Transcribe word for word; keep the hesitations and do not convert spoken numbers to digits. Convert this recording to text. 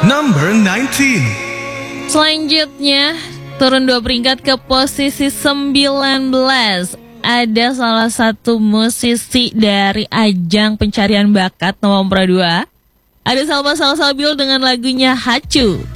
Number nineteen. Selanjutnya, turun dua peringkat ke posisi sembilan belas. Ada salah satu musisi dari ajang pencarian bakat nomor dua. Ada Salma Salsabil dengan lagunya Hacu.